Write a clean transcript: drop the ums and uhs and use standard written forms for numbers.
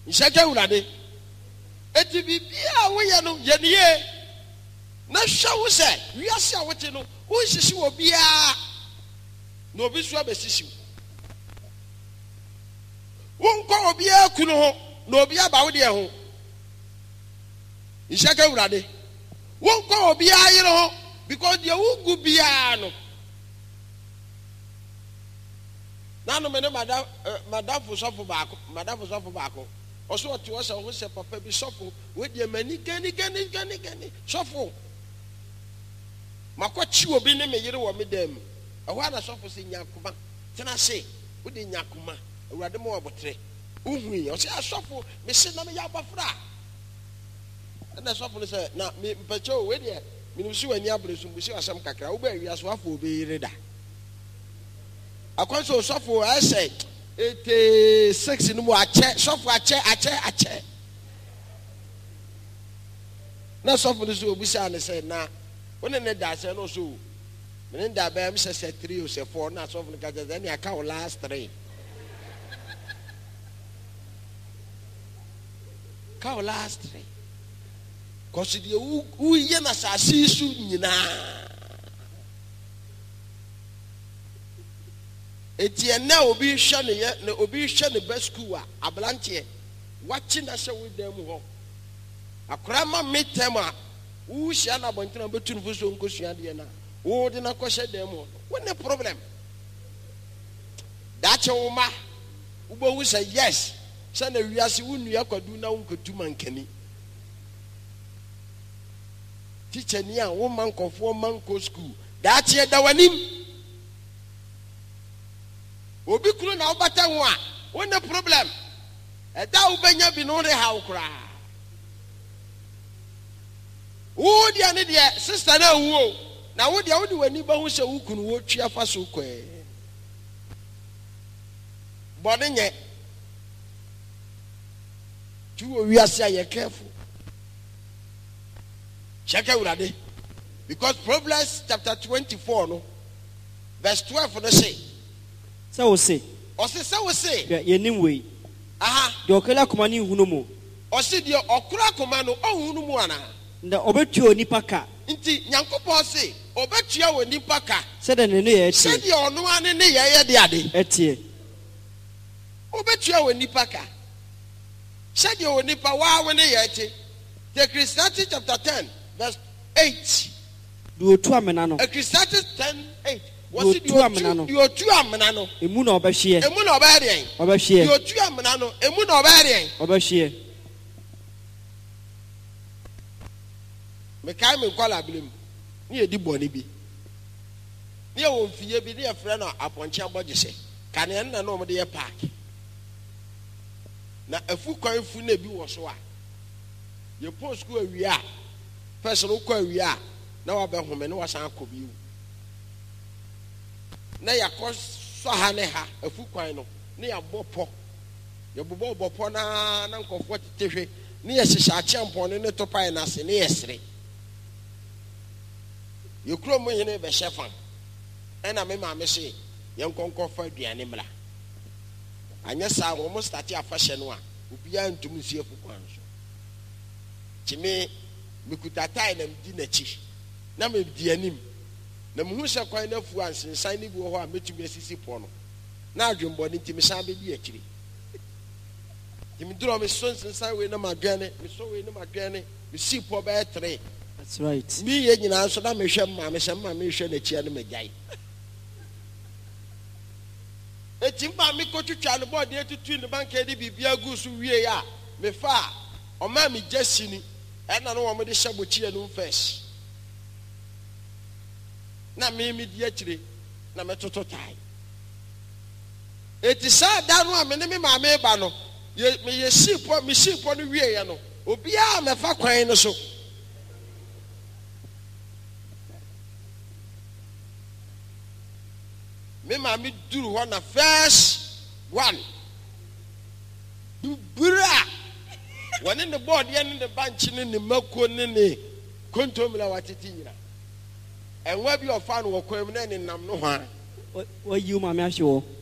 Nshaka urade. Eti bibia wo ye no ye nie. Na hwa wo se wiase a wote no wo nhihyi wo bia. Na obi so abesisi. Wo nkwa obi akunu ho na obi aba wo de ho. Nshaka urade. Wo nkwa obi ayire ho because the wugu bia no. Nanu me ne madam for sofo baako. Also what you also say papa bi sofo we de mani gani sofo. Makwachi obi ne me yire wo me dem. Ehwa na sofo se nyakuma. Tena se wo de nyakuma. Awurade mo obotre. Uhui o se asofo me se na me ya bafra. Na sofo ne se na me mpacho we de minusu wani abresu mbusi asam kakra wo ba wi aso afo obi yire da. Akwanso sofo I say 86 no mo ache sofo ache na sofo no so obusa ne say na woni ne da say no so me da ba am say 3 or say 4 na sofo no ka je na aka last 3 ka last 3 cause the who ye na sa sisu nyina etiena obi hwe ne ye na obi hwe ne best school a ablantie wachi na hye wo dem ho akora ma metem a wo hia na bontena betu nfu so nkosua de na wo de na kohye dem ho wone problem dache wo ma wo bo wu say yes say na wiase wo nua kwadu na wo nkotu mankani teacher ni a wo mankofo manko school dache da wanim obi kunu na obata ho a wone problem eda ubenya bi no re ha ukra wo dia ne dia sister na wu na wo dia wo de wani ba ho se wo kunu wo twa fa so kwe bone nye tu wo wiase aye careful check urade because Proverbs chapter 24 no verse 12 no say say wo say ye nim we aha de okela koma ni hunu mu o se de okura koma no ohunu mu ana nda obetua onipa ka nti nyankopɔ se obetua wonipa ka se de ne no ye se de ono ane ne ye de ade etie obetua wonipa ka se de wonipa wa we ne ye te the Ecclesiastes chapter 10 verse 8 do otu amena no Ecclesiastes 10:8 was it you otu amena no emu na obehye emu na obehye obehye otu amena no emu na obehye obehye me kai me kwala blem ni edi boni bi ni e won fiye bi ni e frɛ no aponche abogese ka ne na no mo de ye park na afu kwan fu na bi wo so a ye post school awia person ko awia na wa be home ne wa san akobi na yakɔ ha ne ha afu kwan no ne ya bɔpɔ ye bɔpɔ na nkɔfo tetehwe ne ye hyehyɛ akyɛmpɔn ne topae na se ne ye sere ye kuro mo yene be hyefa ɛna me ma me se ye nkɔnkɔfa aduane mra anya sa wo mo start afa hye no a obia ntum nsi afu kwan so kimi mekuta tai na mdi na chi na me di anim na muhu se kwan na fu ansensan ni bi wo ho a metumi asisi po no na adwembo ni ntimi san be di akiri timi duro me so ansensan we na madwane me so we na madwane me si po be 3 that's right mi ye nyina so na me hwɛ ma me se ma me hwɛ na chia no magyai etimba me kotwitwa no body etutu ne banka de bibia gu so wie ya me fa o ma me jasini ɛna no wo me de hyɛ bochie no first na me di akire na me toto tai eti sa da no a me ne me ma me ba no ye sipo no wie ye no obia me fa kwan no so me ma me duru ho na first one bura woni ne board ye ne banchi ne mako ne kontomla watiti nyina enwa bi ofa no kwam na ne nam no ho a wa yi ma me ahye wo